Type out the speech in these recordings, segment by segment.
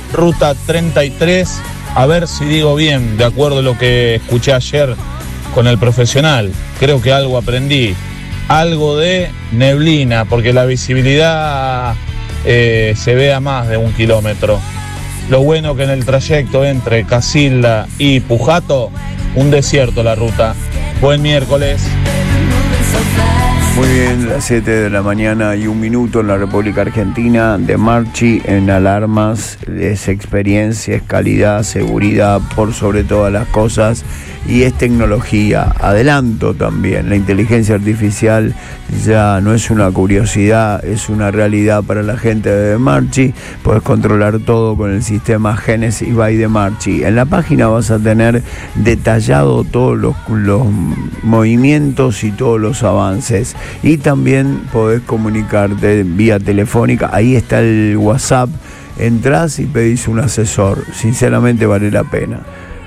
ruta 33, a ver si digo bien, de acuerdo a lo que escuché ayer con el profesional. Creo que algo aprendí, algo de neblina, porque la visibilidad se ve a más de 1 kilómetro. Lo bueno que en el trayecto entre Casilda y Pujato, un desierto la ruta. Buen miércoles. Muy bien, las 7 de la mañana y 1 minuto en la República Argentina. De Marchi en alarmas, es experiencia, es calidad, seguridad por sobre todas las cosas y es tecnología. Adelanto también, la inteligencia artificial ya no es una curiosidad, es una realidad para la gente de De Marchi. Puedes controlar todo con el sistema Genesis by De Marchi. En la página vas a tener detallado todos los movimientos y todos los avances. Y también podés comunicarte vía telefónica. Ahí está el WhatsApp. Entrás y pedís un asesor. Sinceramente vale la pena.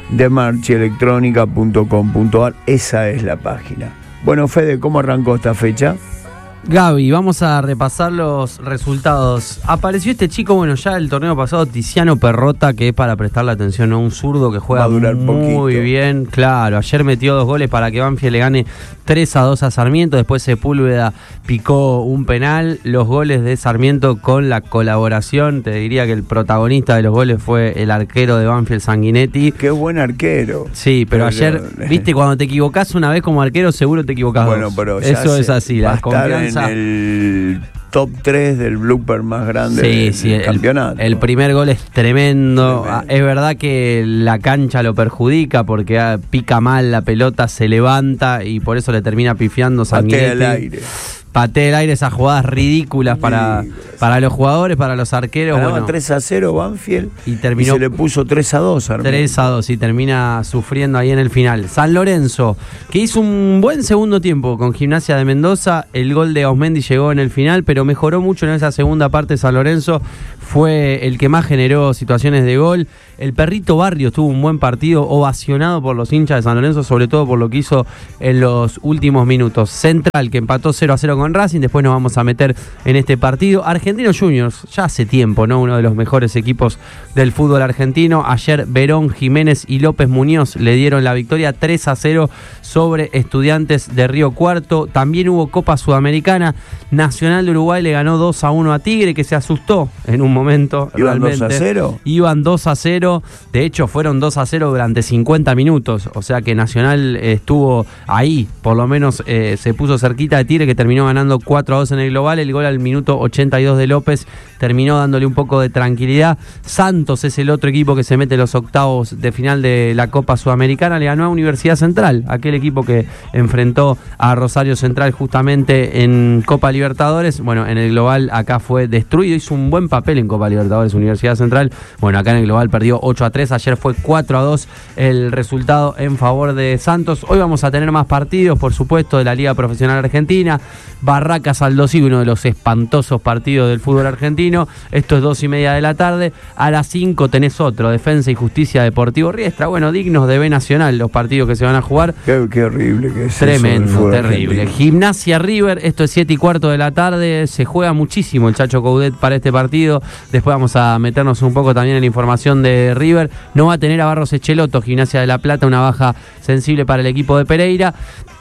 demarchielectronica.com.ar. Esa es la página. Bueno, Fede, ¿cómo arrancó esta fecha? Gaby, vamos a repasar los resultados. Apareció este chico, bueno, ya el torneo pasado, Tiziano Perrota, que es para prestarle atención a un zurdo que juega muy bien. Claro, ayer metió 2 goles para que Banfield le gane 3-2 a Sarmiento. Después Sepúlveda picó un penal. Los goles de Sarmiento con la colaboración, te diría que el protagonista de los goles fue el arquero de Banfield, Sanguinetti. Qué buen arquero. Sí, pero ayer, viste, cuando te equivocás una vez como arquero, seguro te equivocás dos. Pero eso es así, la confianza. En el top 3 del blooper más grande del campeonato. El primer gol es tremendo. Es verdad que la cancha lo perjudica porque pica mal la pelota, se levanta y por eso le termina pifiando Sanguinetti. Patea el aire, esas jugadas ridículas para los jugadores, para los arqueros. Ganaba 3-0 Banfield y terminó, se le puso 3-2. 3-2 y termina sufriendo ahí en el final. San Lorenzo, que hizo un buen segundo tiempo con Gimnasia de Mendoza. El gol de Ausmendi llegó en el final, pero mejoró mucho en esa segunda parte. San Lorenzo fue el que más generó situaciones de gol. El Perrito Barrios tuvo un buen partido, ovacionado por los hinchas de San Lorenzo, sobre todo por lo que hizo en los últimos minutos. Central, que empató 0-0 con Racing. Después nos vamos a meter en este partido. Argentinos Juniors, ya hace tiempo, ¿no? Uno de los mejores equipos del fútbol argentino. Ayer Verón, Jiménez y López Muñoz le dieron la victoria 3-0 sobre Estudiantes de Río Cuarto. También hubo Copa Sudamericana. Nacional de Uruguay le ganó 2-1 a Tigre, que se asustó en un momento. ¿Iban 2-0? Iban 2-0. De hecho, fueron 2-0 durante 50 minutos. O sea que Nacional estuvo ahí. Por lo menos se puso cerquita de Tigre, que terminó ganando 4-2 en el global. El gol al minuto 82 de López terminó dándole un poco de tranquilidad. Santos es el otro equipo que se mete en los octavos de final de la Copa Sudamericana. Le ganó a Universidad Central, aquel equipo que enfrentó a Rosario Central justamente en Copa Libertadores. Bueno, en el global acá fue destruido. Hizo un buen papel en Copa Libertadores Universidad Central. Bueno, acá en el global perdió 8-3. Ayer fue 4-2 el resultado en favor de Santos. Hoy vamos a tener más partidos, por supuesto, de la Liga Profesional Argentina. Barracas Aldo Civi, uno de los espantosos partidos del fútbol argentino. Esto es 2:30 de la tarde. A las 5 tenés otro, Defensa y Justicia Deportivo Riestra. Bueno, dignos de B Nacional los partidos que se van a jugar. Qué horrible que es. Tremendo, terrible. Argentino. Gimnasia River, esto es 7:15 de la tarde. Se juega muchísimo el Chacho Coudet para este partido. Después vamos a meternos un poco también en la información de River. No va a tener a Barros Echeloto, Gimnasia de La Plata, una baja sensible para el equipo de Pereira.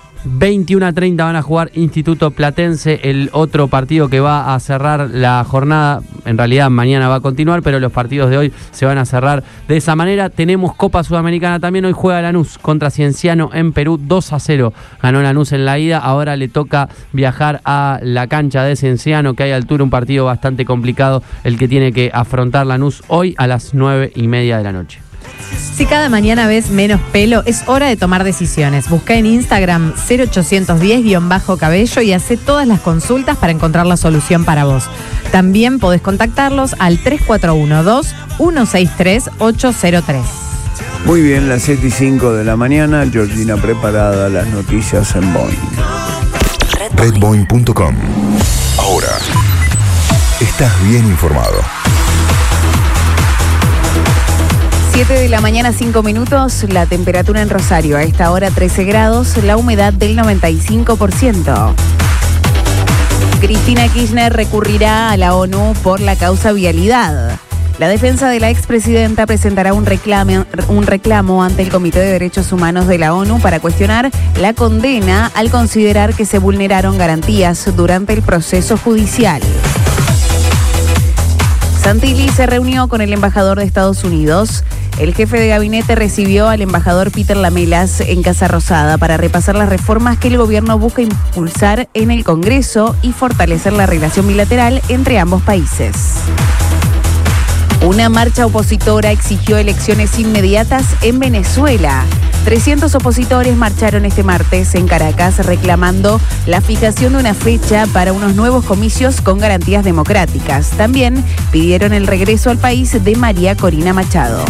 21:30 van a jugar Instituto Platense, el otro partido que va a cerrar la jornada. En realidad mañana va a continuar, pero los partidos de hoy se van a cerrar de esa manera. Tenemos Copa Sudamericana también. Hoy juega Lanús contra Cienciano en Perú. 2-0 ganó Lanús en la ida. Ahora le toca viajar a la cancha de Cienciano, que hay altura, un partido bastante complicado el que tiene que afrontar Lanús hoy a las 9:30 de la noche. Si cada mañana ves menos pelo, es hora de tomar decisiones. Busca en Instagram 0810-cabello y hace todas las consultas para encontrar la solución para vos. También podés contactarlos al 3412-163-803. Muy bien, las 7:05 de la mañana. Georgina preparada, las noticias en Boeing. Redboeing.com. Ahora estás bien informado. 7 de la mañana, 5 minutos, la temperatura en Rosario a esta hora 13 grados, la humedad del 95%. Cristina Kirchner recurrirá a la ONU por la causa vialidad. La defensa de la expresidenta presentará un reclamo ante el Comité de Derechos Humanos de la ONU para cuestionar la condena al considerar que se vulneraron garantías durante el proceso judicial. Santilli se reunió con el embajador de Estados Unidos. El jefe de gabinete recibió al embajador Peter Lamelas en Casa Rosada para repasar las reformas que el gobierno busca impulsar en el Congreso y fortalecer la relación bilateral entre ambos países. Una marcha opositora exigió elecciones inmediatas en Venezuela. 300 opositores marcharon este martes en Caracas reclamando la fijación de una fecha para unos nuevos comicios con garantías democráticas. También pidieron el regreso al país de María Corina Machado.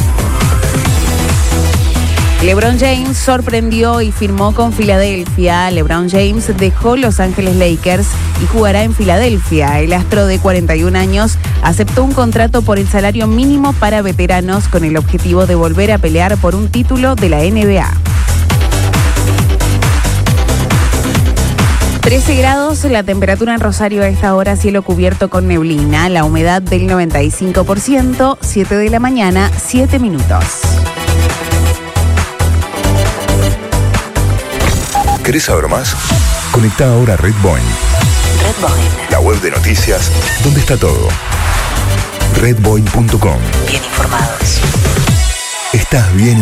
LeBron James sorprendió y firmó con Filadelfia. LeBron James dejó Los Ángeles Lakers y jugará en Filadelfia. El astro de 41 años aceptó un contrato por el salario mínimo para veteranos con el objetivo de volver a pelear por un título de la NBA. 13 grados, la temperatura en Rosario a esta hora, cielo cubierto con neblina, la humedad del 95%, 7 de la mañana, 7 minutos. ¿Querés saber más? Conecta ahora a Redboin. Redboin. La web de noticias donde está todo. Redboin.com. Bien informados. Estás bien